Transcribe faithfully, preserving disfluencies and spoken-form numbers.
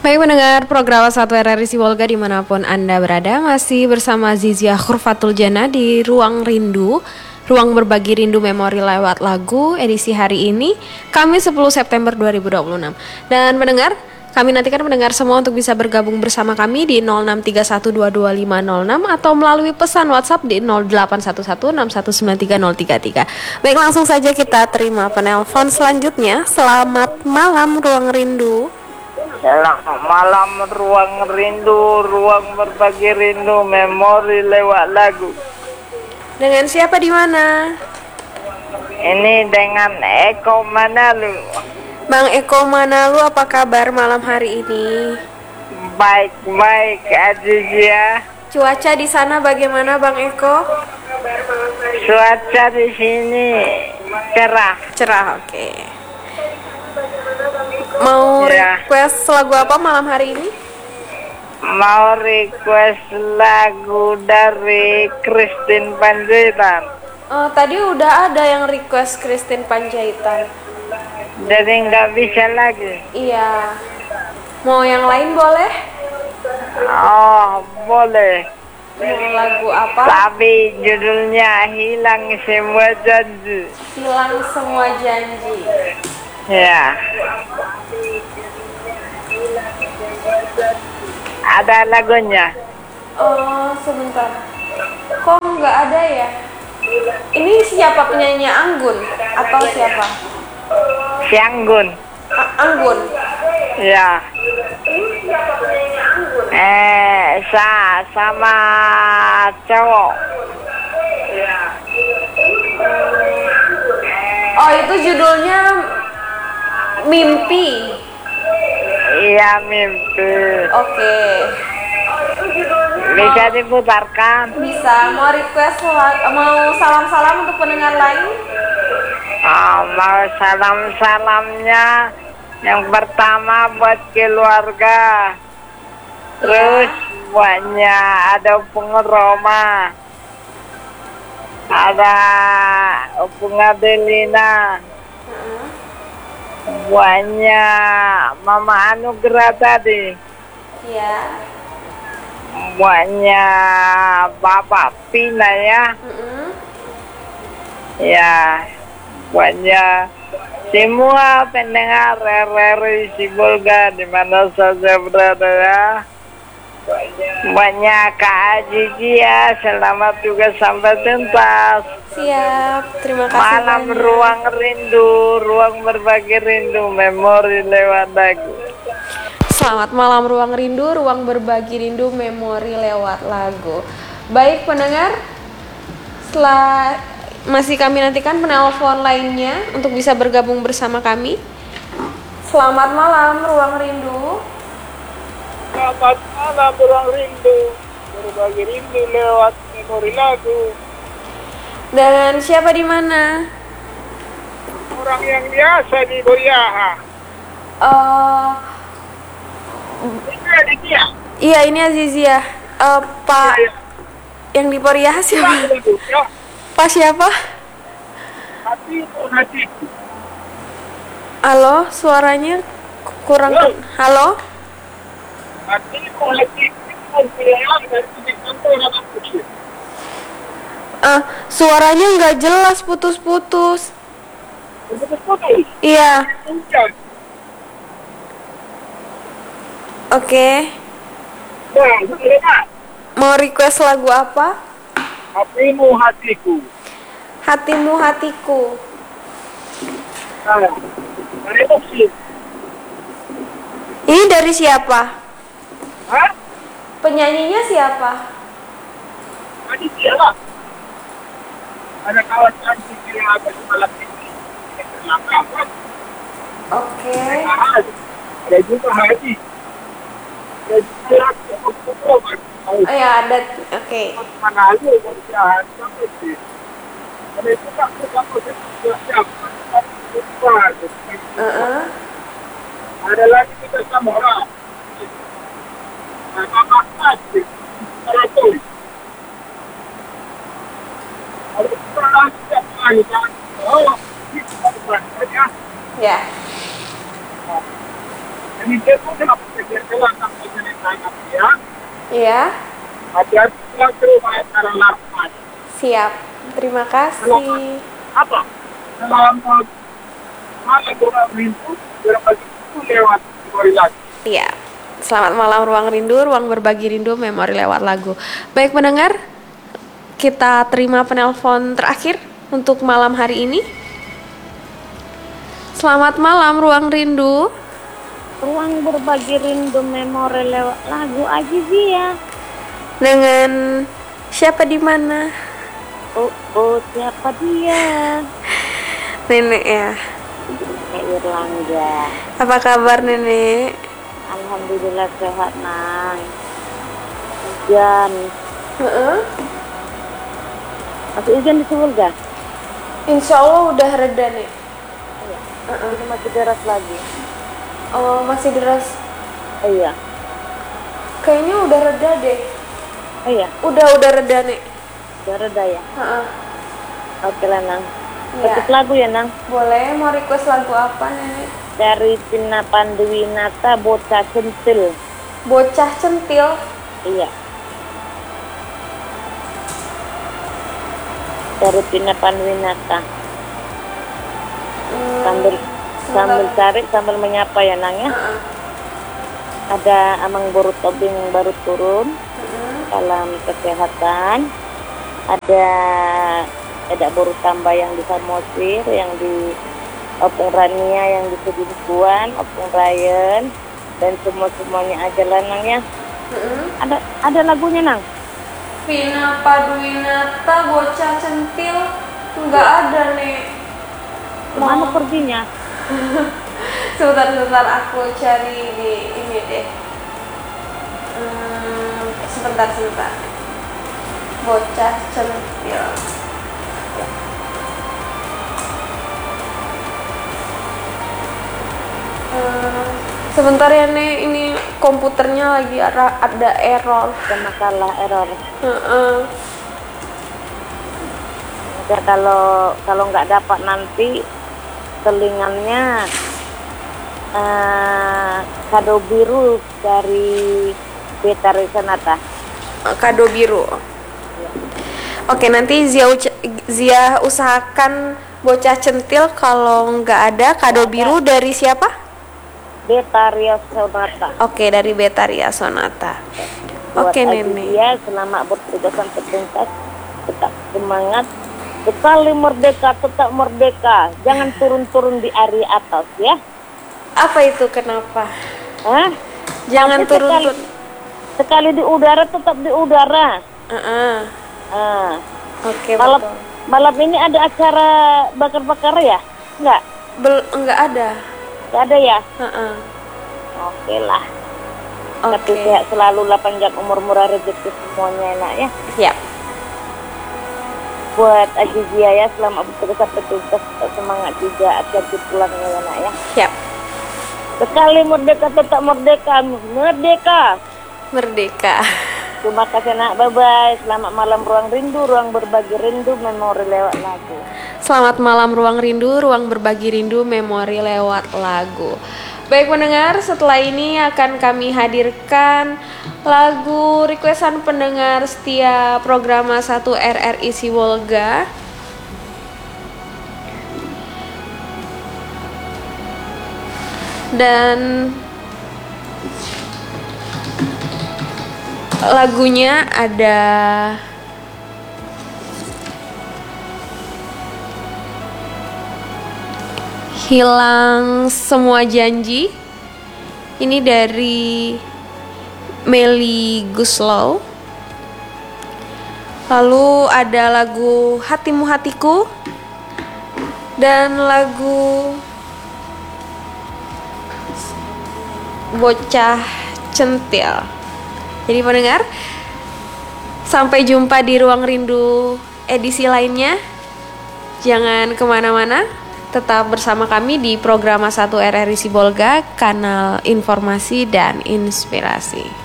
Baik pendengar program satu R R I Sibolga dimanapun Anda berada, masih bersama Zizia Khurfatul Jana di Ruang Rindu, Ruang Berbagi Rindu Memori lewat lagu edisi hari ini, Kamis sepuluh September dua ribu dua puluh enam. Dan pendengar, kami nantikan pendengar semua untuk bisa bergabung bersama kami di nol enam tiga satu dua dua lima nol enam atau melalui pesan WhatsApp di nol delapan satu satu enam satu sembilan tiga nol tiga tiga. Baik, langsung saja kita terima penelpon selanjutnya. Selamat malam Ruang Rindu. Selamat malam Ruang Rindu, Ruang Berbagi Rindu Memori lewat lagu. Dengan siapa di mana? Ini dengan Eko Manalu. Bang Eko Manalu, apa kabar malam hari ini? Baik-baik Azizia. Cuaca di sana bagaimana Bang Eko? Cuaca di sini cerah. Cerah, oke. Okay. Mau Ya. request lagu apa malam hari ini? Mau request lagu dari Christine Panjaitan. Oh, tadi udah ada yang request Christine Panjaitan. Jadi nggak bisa lagi. Iya. Mau yang lain boleh? Oh, boleh. Mau lagu apa? Tapi judulnya Hilang Semua Janji. Hilang Semua Janji. Ya. Ada lagunya. Oh, sebentar. Kok nggak ada ya? Ini siapa penyanyinya, Anggun atau siapa? Si Anggun. A- Anggun. Ya. Eh, sa sama cowok. Oh, itu judulnya Mimpi. Iya, Mimpi. Oke. Bisa diputarkan. Bisa. Mau request la- mau salam-salam untuk pendengar lain? Oh, mau salam-salamnya yang pertama buat keluarga. Terus buatnya ada pengeroma. Ada Bunga Delina. Heeh. Buahnya Mama Anugerah tadi. Iya. Buahnya Bapak Pina ya. Heeh. Ya. Buahnya semua pendengar R R I Sibolga di mana saja berada ya. Buahnya Kak Azizi ya. Selamat juga sampai tuntas. Siap. Terima kasih Malam banyak. Ruang Rindu, Ruang Berbagi Rindu Memori lewat lagu. Selamat malam Ruang Rindu, Ruang Berbagi Rindu Memori lewat lagu. Baik pendengar, setelah masih kami nantikan penelpon lainnya untuk bisa bergabung bersama kami. Selamat malam Ruang Rindu. Selamat malam Ruang Rindu, Berbagi Rindu lewat memori lagu. Dengan siapa di mana? Orang yang biasa di Boyaha. Eh, Ini Aditya. iya ini Azizia. Eh, Pak yang di Poriah siapa? Pak siapa? Hati hati. Halo, suaranya kurang. Halo. Halo? Hati hati. Eh, suaranya nggak jelas, putus-putus. Putus-putus. Iya, Hujan. oke. Nah, dengar. Mau request lagu apa? Hatimu hatiku. Hatimu Hatiku. Nah, dari opsi. Ini dari siapa? Hah? Penyanyinya siapa? Aditya lah. Ada kawan cantik yang ada di malam ini. Oke. Ada juga Haji. Ada juga Haji. Oh ya, ada. Oke. Mana aja yang jahat sampai sih. Ada juga kamu siap. Heeh. Ada lagi kita sama orang. Ada Haji. Ada Ada juga lagi siapa lagi kan? Oh, ini ya. Ya. Ini dia pun kenapa saya jalan sampai ceritanya ya. Iya, Hati-hati pulang ke rumah yang sekarang lapan. siap. Terima kasih. Apa? Dalam malam orang rindu, berbagi itu lewat memori lagi. Iya. Selamat malam Ruang Rindu, Ruang Berbagi Rindu, Memori lewat lagu. Baik pendengar, kita terima penelpon terakhir untuk malam hari ini. Selamat malam Ruang Rindu. Ruang Berbagi Rindu, Memori lewat lagu Azizia. Dengan siapa di mana? Oh, oh, siapa dia? Nenek ya. Nenek Irlanda. Apa kabar Nenek? Alhamdulillah sehat, Nang. Hujan. Heeh. Masih hujan di Sulga? Insya Allah udah reda nih. Iya. Ini masih deras lagi. Oh masih deras. Iya. Kayaknya udah reda deh. Iya. Udah udah reda nih. Udah reda ya? Heeh. Oke lah, Nang. Ya. Request lagu ya, Nang? Boleh, mau request lagu apa Nenek? Dari Pina Panduwinata, Bocah Centil. Bocah Centil. Iya. Dari Pina Panduwinata. Hmm, Sambil sambil sebentar. cari, sambil menyapa ya, Nang ya. Heeh. Ada Amang Boru Tobing yang baru turun. Heeh. Salam kesehatan. Ada ada Boru tambah yang di Samosir, yang di Opung Rania, yang di Kedinkuan, Opung Ryan, dan semua-semuanya aja lah, Nang ya. Heeh. Ada ada lagunya, Nang? Vina Paduwinata, Bocah Centil. Nggak ada nih. Kemana perginya? Sebentar-sebentar aku cari di ini deh. Hmm, sebentar sebentar. Bocah Centil. Hmm, sebentar ya nih, ini komputernya lagi ada, ada error. Ada masalah error. Heeh. Ya, kalau kalau nggak dapat nanti selingannya eh, kado biru dari Betari Sonata. Kado biru. Oke, nanti Zia, uca- Zia usahakan Bocah Centil. Kalau nggak ada kado biru dari siapa? Betari Sonata. Oke, dari Betaria Sonata. Oke, Nenek. Ya, selamat bertugas sampai tuntas. Tetap semangat. Sekali merdeka, tetap merdeka. Jangan turun-turun di area atas ya. Apa itu kenapa? Hah? Jangan Tapi turun sekali, turun. sekali di udara tetap di udara. Heeh. Ah. Oke, Malam betul. malam ini ada acara bakar-bakar ya? Enggak? Bel enggak ada. Enggak ada ya? Heeh. Oke lah. Tapi Oke. sehat selalu lah, panjang umur, murah rezeki semuanya enak ya. Siap. Buat Azizia ya, selamat bertugas sampai tuntas, tetap semangat juga, hati-hati pulangnya ya nak ya. Siap. Sekali merdeka tetap merdeka, merdeka. Merdeka. Terima kasih nak, bye-bye. Selamat malam Ruang Rindu, Ruang Berbagi Rindu, Memori lewat lagu. Selamat malam Ruang Rindu, Ruang Berbagi Rindu, Memori lewat lagu. Baik pendengar, setelah ini akan kami hadirkan lagu requestan pendengar setia program satu R R I Sibolga. Dan lagunya ada Hilang Semua Janji. Ini dari Melly Guslow. Lalu ada lagu Hatimu Hatiku dan lagu Bocah Centil. Jadi pendengar, sampai jumpa di Ruang Rindu edisi lainnya. Jangan kemana-mana, tetap bersama kami di program satu R R I Sibolga, kanal informasi dan inspirasi.